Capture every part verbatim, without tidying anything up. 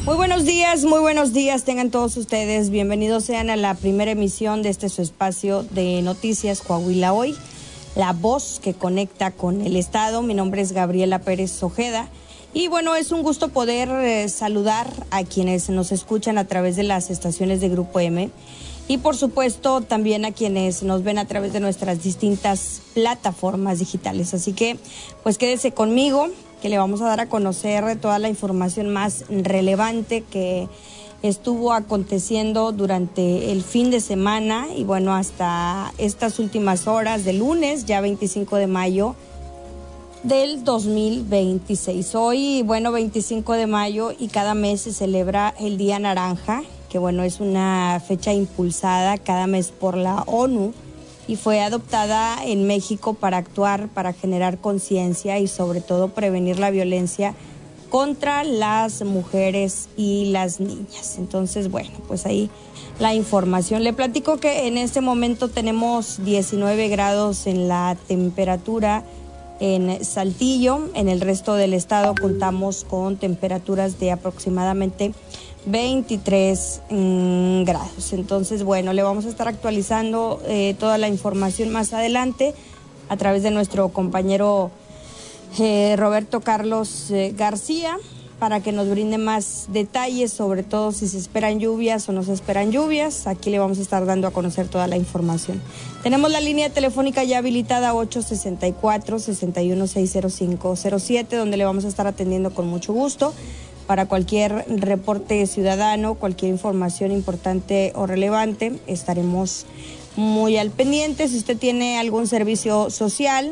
Muy buenos días, muy buenos días tengan todos ustedes. Bienvenidos sean a la primera emisión de este su espacio de noticias Coahuila Hoy, la voz que conecta con el Estado. Mi nombre es Gabriela Pérez Ojeda y bueno, es un gusto poder eh, saludar a quienes nos escuchan a través de las estaciones de Grupo M y por supuesto también a quienes nos ven a través de nuestras distintas plataformas digitales. Así que pues quédese conmigo, que le vamos a dar a conocer toda la información más relevante que estuvo aconteciendo durante el fin de semana y bueno, hasta estas últimas horas del lunes, ya veinticinco de mayo del dos mil veintiséis. Hoy, bueno, veinticinco de mayo y cada mes se celebra el Día Naranja, que bueno, es una fecha impulsada cada mes por la ONU y fue adoptada en México para actuar, para generar conciencia y sobre todo prevenir la violencia contra las mujeres y las niñas. Entonces, bueno, pues ahí la información. Le platico que en este momento tenemos diecinueve grados en la temperatura en Saltillo. En el resto del estado contamos con temperaturas de aproximadamente veintitrés mmm, grados. Entonces, bueno, le vamos a estar actualizando eh, toda la información más adelante a través de nuestro compañero eh, Roberto Carlos eh, García, para que nos brinde más detalles, sobre todo si se esperan lluvias o no se esperan lluvias. Aquí le vamos a estar dando a conocer toda la información. Tenemos la línea telefónica ya habilitada ocho sesenta y cuatro, sesenta y uno, seis cero cinco cero siete, donde le vamos a estar atendiendo con mucho gusto para cualquier reporte ciudadano, cualquier información importante o relevante. Estaremos muy al pendiente. Si usted tiene algún servicio social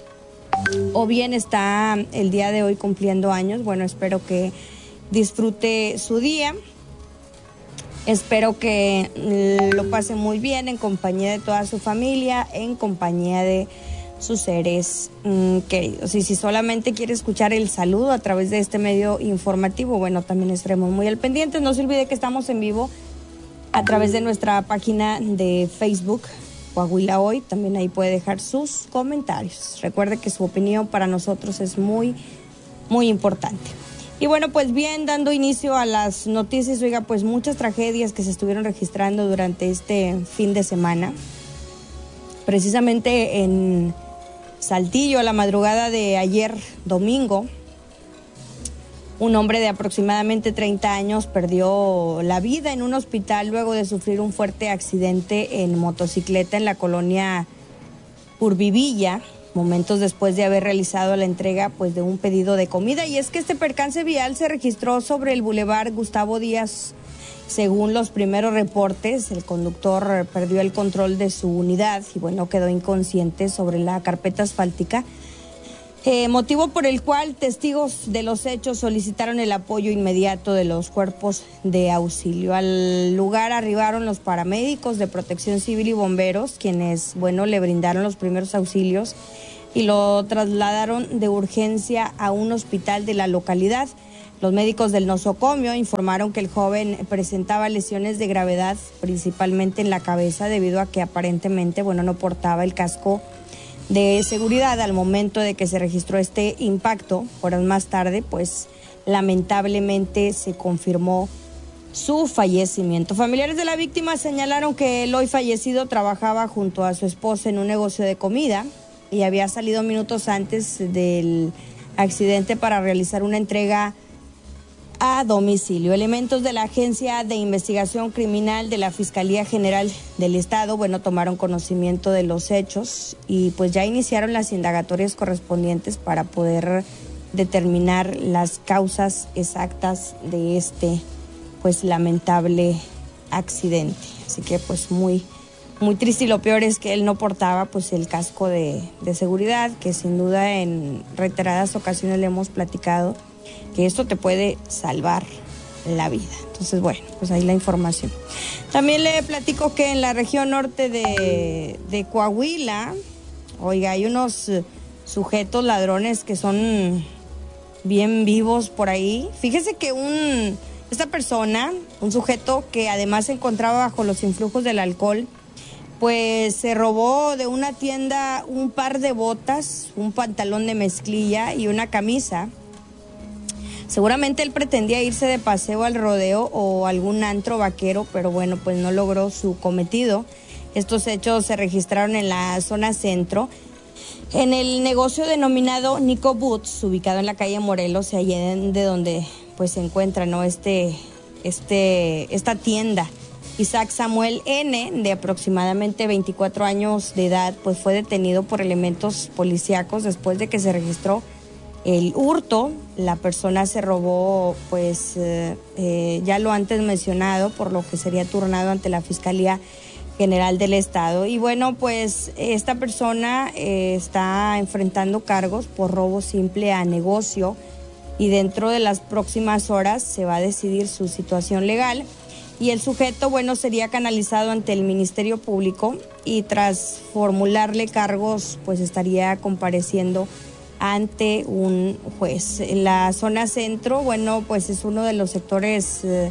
o bien está el día de hoy cumpliendo años, bueno, espero que disfrute su día. Espero que lo pase muy bien en compañía de toda su familia, en compañía de sus seres mmm, queridos. Y si solamente quiere escuchar el saludo a través de este medio informativo, bueno, también estaremos muy al pendiente. No se olvide que estamos en vivo a través de nuestra página de Facebook, Coahuila Hoy. También ahí puede dejar sus comentarios. Recuerde que su opinión para nosotros es muy, muy importante. Y bueno, pues bien, dando inicio a las noticias, oiga, pues muchas tragedias que se estuvieron registrando durante este fin de semana. Precisamente en Saltillo, a la madrugada de ayer domingo, un hombre de aproximadamente treinta años perdió la vida en un hospital luego de sufrir un fuerte accidente en motocicleta en la colonia Urbivilla, momentos después de haber realizado la entrega pues de un pedido de comida. Y es que este percance vial se registró sobre el Boulevard Gustavo Díaz. Según los primeros reportes, el conductor perdió el control de su unidad y bueno, quedó inconsciente sobre la carpeta asfáltica, eh, motivo por el cual testigos de los hechos solicitaron el apoyo inmediato de los cuerpos de auxilio. Al lugar arribaron los paramédicos de Protección Civil y bomberos, quienes, bueno, le brindaron los primeros auxilios y lo trasladaron de urgencia a un hospital de la localidad. Los médicos del nosocomio informaron que el joven presentaba lesiones de gravedad, principalmente en la cabeza, debido a que aparentemente, bueno, no portaba el casco de seguridad al momento de que se registró este impacto. Horas más tarde, pues, lamentablemente se confirmó su fallecimiento. Familiares de la víctima señalaron que el hoy fallecido trabajaba junto a su esposa en un negocio de comida y había salido minutos antes del accidente para realizar una entrega a domicilio. Elementos de la Agencia de Investigación Criminal de la Fiscalía General del Estado, bueno, tomaron conocimiento de los hechos y pues ya iniciaron las indagatorias correspondientes para poder determinar las causas exactas de este pues lamentable accidente. Así que pues muy muy triste, y lo peor es que él no portaba pues el casco de, de seguridad, que sin duda en reiteradas ocasiones le hemos platicado que esto te puede salvar la vida. Entonces, bueno, pues ahí la información. También le platico que en la región norte de, de Coahuila, oiga, hay unos sujetos ladrones que son bien vivos por ahí. Fíjese que un esta persona, un sujeto que además se encontraba bajo los influjos del alcohol, pues se robó de una tienda un par de botas, un pantalón de mezclilla y una camisa. Seguramente él pretendía irse de paseo al rodeo o algún antro vaquero, pero bueno, pues no logró su cometido. Estos hechos se registraron en la zona centro, en el negocio denominado Nico Boots, ubicado en la calle Morelos, y allí de donde pues se encuentra, ¿no? este, este, esta tienda. Isaac Samuel N., de aproximadamente veinticuatro años de edad, pues fue detenido por elementos policíacos después de que se registró el hurto. La persona se robó, pues, eh, eh, ya lo antes mencionado, por lo que sería turnado ante la Fiscalía General del Estado. Y bueno, pues esta persona eh, está enfrentando cargos por robo simple a negocio y dentro de las próximas horas se va a decidir su situación legal. Y el sujeto, bueno, sería canalizado ante el Ministerio Público y tras formularle cargos, pues estaría compareciendo ante un juez. En la zona centro, bueno, pues es uno de los sectores eh,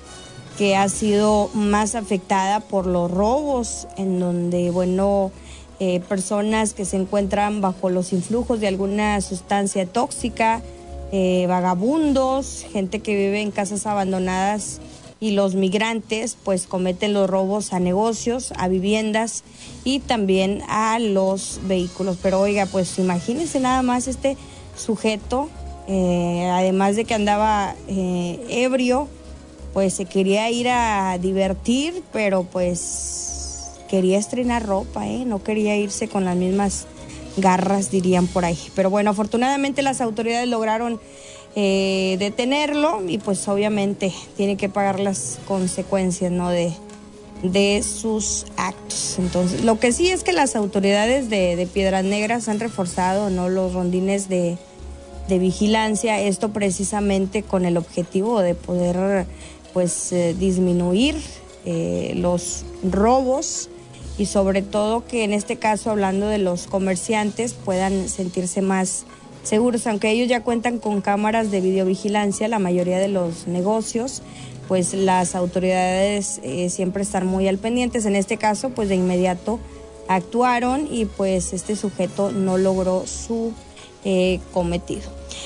que ha sido más afectada por los robos, en donde, bueno, eh, personas que se encuentran bajo los influjos de alguna sustancia tóxica, eh, vagabundos, gente que vive en casas abandonadas, y los migrantes pues cometen los robos a negocios, a viviendas y también a los vehículos. Pero oiga, pues imagínense nada más este sujeto, eh, además de que andaba eh, ebrio, pues se quería ir a divertir, pero pues quería estrenar ropa, ¿eh? No quería irse con las mismas garras, dirían por ahí. Pero bueno, afortunadamente las autoridades lograron Eh, detenerlo y pues obviamente tiene que pagar las consecuencias, ¿no? de, de sus actos. Entonces, lo que sí es que las autoridades de, de Piedras Negras han reforzado, ¿no?, los rondines de, de vigilancia, esto precisamente con el objetivo de poder pues eh, disminuir eh, los robos y sobre todo que en este caso, hablando de los comerciantes, puedan sentirse más seguros, aunque ellos ya cuentan con cámaras de videovigilancia, la mayoría de los negocios, pues las autoridades eh, siempre están muy al pendientes. En este caso, pues de inmediato actuaron y pues este sujeto no logró su eh, cometido.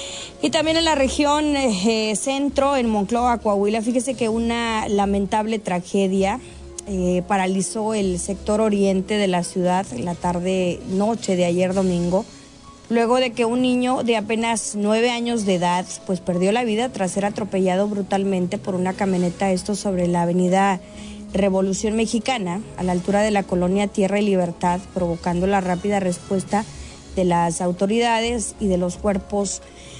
Y también en la región eh, centro, en Monclova, Coahuila, fíjese que una lamentable tragedia eh, paralizó el sector oriente de la ciudad en la tarde-noche de ayer domingo, luego de que un niño de apenas nueve años de edad pues perdió la vida tras ser atropellado brutalmente por una camioneta, esto sobre la avenida Revolución Mexicana, a la altura de la colonia Tierra y Libertad, provocando la rápida respuesta de las autoridades y de los cuerpos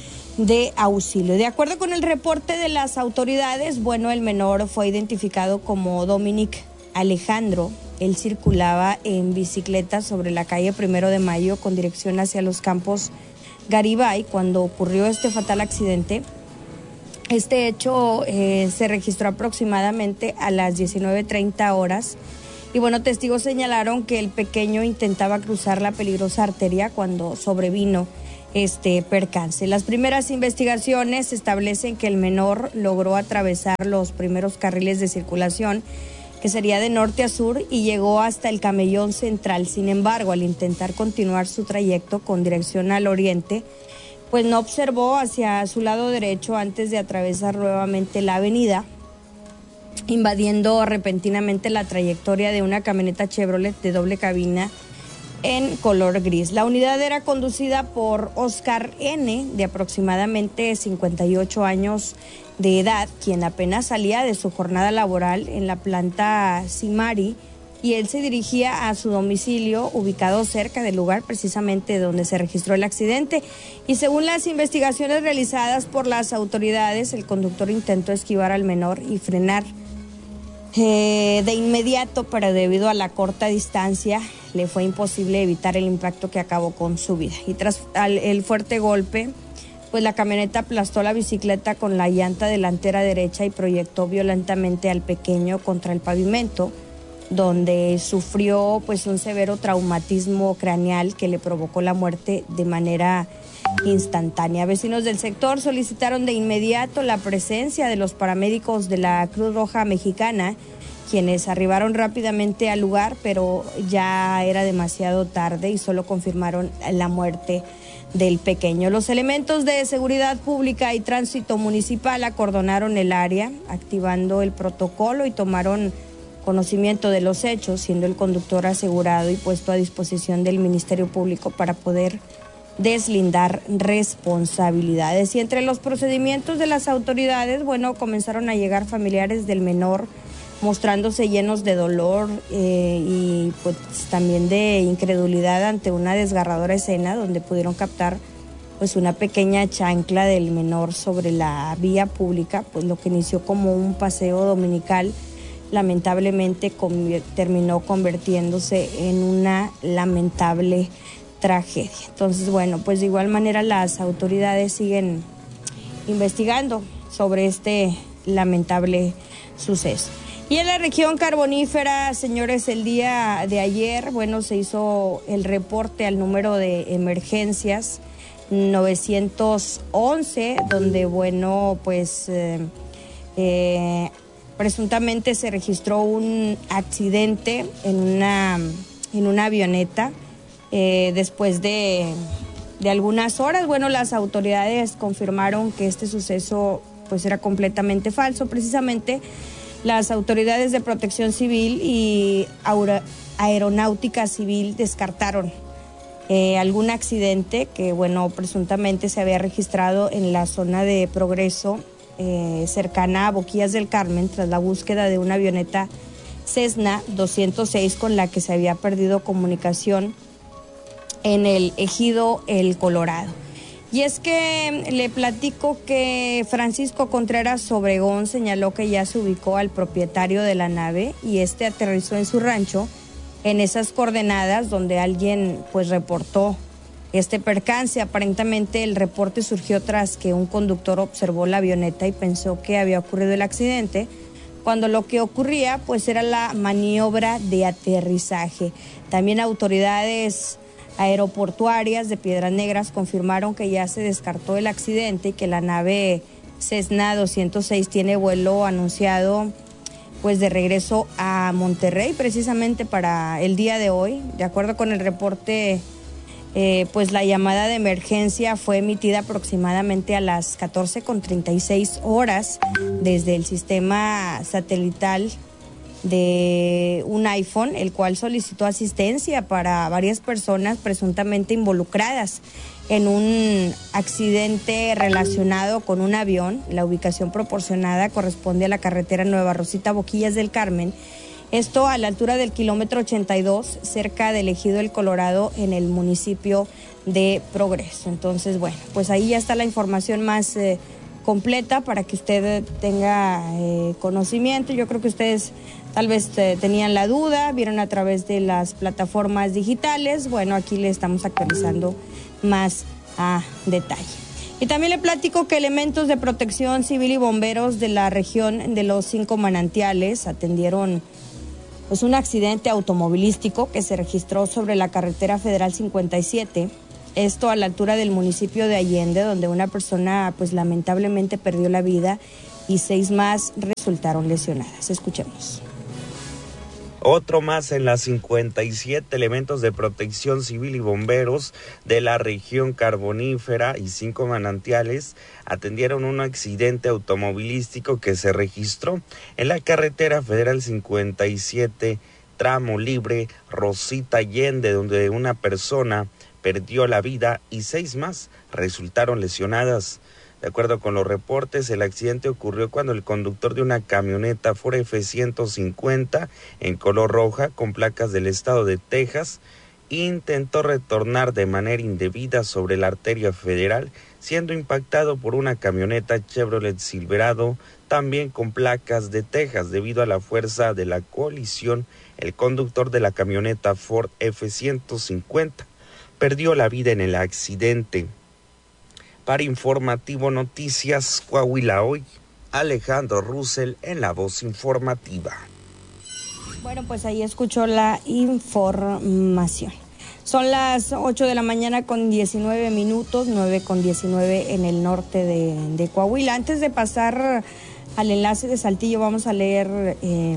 de auxilio. De acuerdo con el reporte de las autoridades, bueno, el menor fue identificado como Dominic Alejandro. Él circulaba en bicicleta sobre la calle Primero de Mayo con dirección hacia los Campos Garibay cuando ocurrió este fatal accidente. Este hecho eh, se registró aproximadamente a las diecinueve treinta horas y bueno, testigos señalaron que el pequeño intentaba cruzar la peligrosa arteria cuando sobrevino este percance. Las primeras investigaciones establecen que el menor logró atravesar los primeros carriles de circulación, que sería de norte a sur, y llegó hasta el Camellón Central. Sin embargo, al intentar continuar su trayecto con dirección al oriente, pues no observó hacia su lado derecho antes de atravesar nuevamente la avenida, invadiendo repentinamente la trayectoria de una camioneta Chevrolet de doble cabina en color gris. La unidad era conducida por Oscar N., de aproximadamente cincuenta y ocho años de edad, quien apenas salía de su jornada laboral en la planta Simari, y él se dirigía a su domicilio ubicado cerca del lugar precisamente donde se registró el accidente. Y según las investigaciones realizadas por las autoridades, el conductor intentó esquivar al menor y frenar eh, de inmediato, pero debido a la corta distancia le fue imposible evitar el impacto que acabó con su vida. Y tras el fuerte golpe, pues la camioneta aplastó la bicicleta con la llanta delantera derecha y proyectó violentamente al pequeño contra el pavimento, donde sufrió pues un severo traumatismo craneal que le provocó la muerte de manera instantánea. Vecinos del sector solicitaron de inmediato la presencia de los paramédicos de la Cruz Roja Mexicana, quienes arribaron rápidamente al lugar, pero ya era demasiado tarde y solo confirmaron la muerte del pequeño. Los elementos de seguridad pública y tránsito municipal acordonaron el área, activando el protocolo y tomaron conocimiento de los hechos, siendo el conductor asegurado y puesto a disposición del Ministerio Público para poder deslindar responsabilidades. Y entre los procedimientos de las autoridades, bueno, comenzaron a llegar familiares del menor mostrándose llenos de dolor eh, y pues también de incredulidad ante una desgarradora escena donde pudieron captar pues una pequeña chancla del menor sobre la vía pública, pues lo que inició como un paseo dominical lamentablemente convier- terminó convirtiéndose en una lamentable tragedia. Entonces, bueno, pues de igual manera las autoridades siguen investigando sobre este lamentable suceso. Y en la región carbonífera, señores, el día de ayer, bueno, se hizo el reporte al número de emergencias novecientos once, donde, bueno, pues eh, eh, presuntamente se registró un accidente en una, en una avioneta. Eh, después de, de algunas horas, bueno, las autoridades confirmaron que este suceso pues era completamente falso. Precisamente las autoridades de Protección Civil y Aeronáutica Civil descartaron eh, algún accidente que, bueno, presuntamente se había registrado en la zona de Progreso, eh, cercana a Boquillas del Carmen, tras la búsqueda de una avioneta Cessna doscientos seis con la que se había perdido comunicación en el ejido El Colorado. Y es que le platico que Francisco Contreras Obregón señaló que ya se ubicó al propietario de la nave y este aterrizó en su rancho en esas coordenadas donde alguien pues reportó este percance. Aparentemente el reporte surgió tras que un conductor observó la avioneta y pensó que había ocurrido el accidente, cuando lo que ocurría pues era la maniobra de aterrizaje. También autoridades aeroportuarias de Piedras Negras confirmaron que ya se descartó el accidente y que la nave Cessna doscientos seis tiene vuelo anunciado pues de regreso a Monterrey precisamente para el día de hoy. De acuerdo con el reporte, eh, pues la llamada de emergencia fue emitida aproximadamente a las catorce con treinta y seis horas desde el sistema satelital de un iPhone, el cual solicitó asistencia para varias personas presuntamente involucradas en un accidente relacionado con un avión. La ubicación proporcionada corresponde a la carretera Nueva Rosita Boquillas del Carmen, esto a la altura del kilómetro ochenta y dos, cerca del ejido El Colorado, en el municipio de Progreso. Entonces, bueno, pues ahí ya está la información más eh, completa para que usted tenga eh, conocimiento. Yo creo que ustedes tal vez eh, tenían la duda, vieron a través de las plataformas digitales. Bueno, aquí le estamos actualizando más a detalle. Y también le platico que elementos de Protección Civil y bomberos de la región de los Cinco Manantiales atendieron pues un accidente automovilístico que se registró sobre la carretera Federal cincuenta y siete, esto a la altura del municipio de Allende, donde una persona pues lamentablemente perdió la vida y seis más resultaron lesionadas. Escuchemos. Otro más en las cincuenta y siete, elementos de Protección Civil y bomberos de la región carbonífera y Cinco Manantiales atendieron un accidente automovilístico que se registró en la carretera Federal cincuenta y siete, tramo libre Rosita Allende, donde una persona perdió la vida y seis más resultaron lesionadas. De acuerdo con los reportes, el accidente ocurrió cuando el conductor de una camioneta Ford F ciento cincuenta en color roja con placas del estado de Texas intentó retornar de manera indebida sobre la arteria federal, siendo impactado por una camioneta Chevrolet Silverado también con placas de Texas. Debido a la fuerza de la colisión, el conductor de la camioneta Ford F ciento cincuenta perdió la vida en el accidente. Para Informativo Noticias Coahuila Hoy, Alejandro Russell en la voz informativa. Bueno, pues ahí escuchó la información. Son las ocho de la mañana con diecinueve minutos, nueve con diecinueve en el norte de, de Coahuila. Antes de pasar al enlace de Saltillo, vamos a leer eh,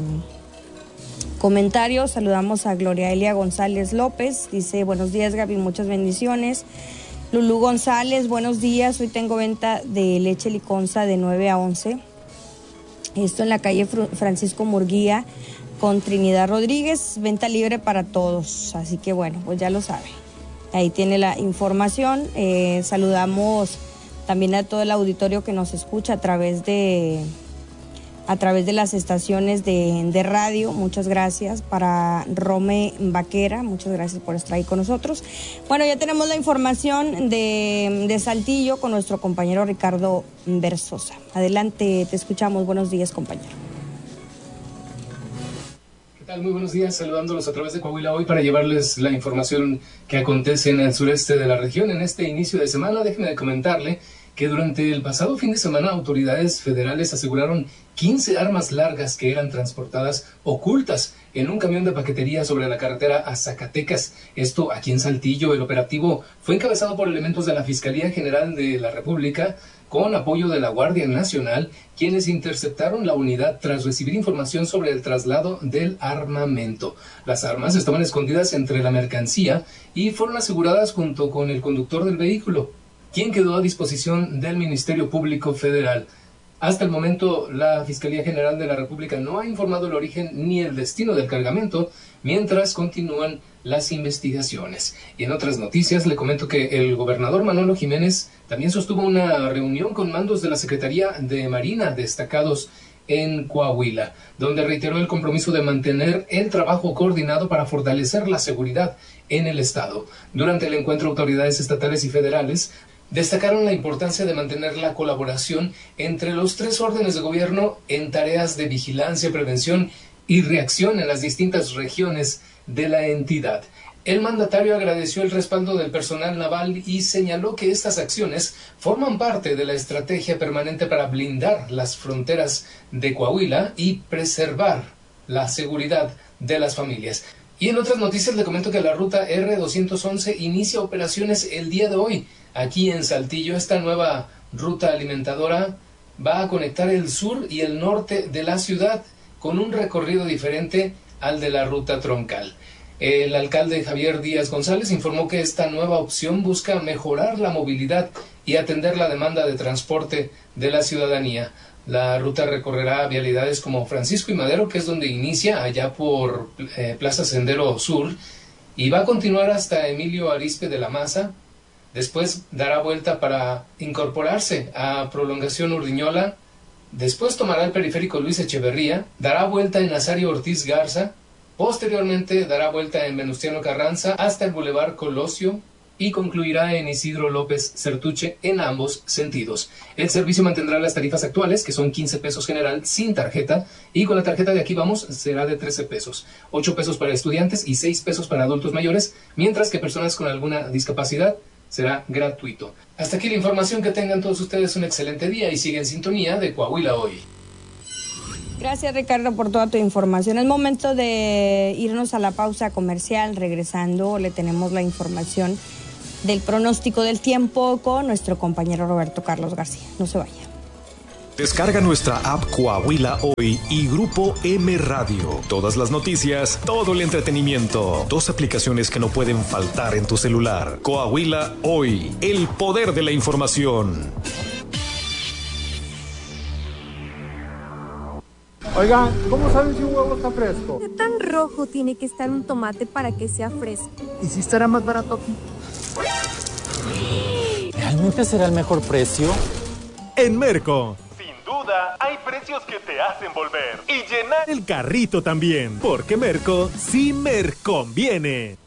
comentarios. Saludamos a Gloria Elia González López. Dice, buenos días, Gaby, muchas bendiciones. Lulú González, buenos días. Hoy tengo venta de leche liconza de nueve a once. Esto en la calle Francisco Murguía con Trinidad Rodríguez. Venta libre para todos. Así que bueno, pues ya lo sabe. Ahí tiene la información. Eh, saludamos también a todo el auditorio que nos escucha a través de... a través de las estaciones de, de radio. Muchas gracias para Rome Vaquera, muchas gracias por estar ahí con nosotros. Bueno, ya tenemos la información de, de Saltillo con nuestro compañero Ricardo Versosa. Adelante, te escuchamos. Buenos días, compañero. ¿Qué tal? Muy buenos días, saludándolos a través de Coahuila Hoy para llevarles la información que acontece en el sureste de la región en este inicio de semana. Déjeme comentarle que durante el pasado fin de semana autoridades federales aseguraron quince armas largas que eran transportadas ocultas en un camión de paquetería sobre la carretera a Zacatecas. Esto aquí en Saltillo. El operativo fue encabezado por elementos de la Fiscalía General de la República con apoyo de la Guardia Nacional, quienes interceptaron la unidad tras recibir información sobre el traslado del armamento. Las armas estaban escondidas entre la mercancía y fueron aseguradas junto con el conductor del vehículo, quien quedó a disposición del Ministerio Público Federal. Hasta el momento, la Fiscalía General de la República no ha informado el origen ni el destino del cargamento, mientras continúan las investigaciones. Y en otras noticias, le comento que el gobernador Manolo Jiménez también sostuvo una reunión con mandos de la Secretaría de Marina destacados en Coahuila, donde reiteró el compromiso de mantener el trabajo coordinado para fortalecer la seguridad en el estado. Durante el encuentro, autoridades estatales y federales destacaron la importancia de mantener la colaboración entre los tres órdenes de gobierno en tareas de vigilancia, prevención y reacción en las distintas regiones de la entidad. El mandatario agradeció el respaldo del personal naval y señaló que estas acciones forman parte de la estrategia permanente para blindar las fronteras de Coahuila y preservar la seguridad de las familias. Y en otras noticias le comento que la ruta R doscientos once inicia operaciones el día de hoy. Aquí en Saltillo, esta nueva ruta alimentadora va a conectar el sur y el norte de la ciudad con un recorrido diferente al de la ruta troncal. El alcalde Javier Díaz González informó que esta nueva opción busca mejorar la movilidad y atender la demanda de transporte de la ciudadanía. La ruta recorrerá vialidades como Francisco y Madero, que es donde inicia, allá por eh, Plaza Sendero Sur, y va a continuar hasta Emilio Arizpe de la Maza. Después dará vuelta para incorporarse a Prolongación Urdiñola. Después tomará el periférico Luis Echeverría, dará vuelta en Nazario Ortiz Garza. Posteriormente dará vuelta en Venustiano Carranza hasta el Boulevard Colosio y concluirá en Isidro López Certuche en ambos sentidos. El servicio mantendrá las tarifas actuales, que son quince pesos general sin tarjeta, y con la tarjeta de Aquí Vamos será de trece pesos, ocho pesos para estudiantes y seis pesos para adultos mayores, mientras que personas con alguna discapacidad será gratuito. Hasta aquí la información. Que tengan todos ustedes un excelente día y sigan en sintonía de Coahuila Hoy. Gracias, Ricardo, por toda tu información. Es momento de irnos a la pausa comercial. Regresando, le tenemos la información del pronóstico del tiempo con nuestro compañero Roberto Carlos García. No se vaya. Descarga nuestra app Coahuila Hoy y Grupo M Radio. Todas las noticias, todo el entretenimiento. Dos aplicaciones que no pueden faltar en tu celular. Coahuila Hoy, el poder de la información. Oigan, ¿cómo saben si un huevo está fresco? ¿Qué tan rojo tiene que estar un tomate para que sea fresco? ¿Y si estará más barato aquí? ¿Realmente será el mejor precio? En Merco. Sin duda, hay precios que te hacen volver y llenar El carrito también, porque Merco sí me conviene.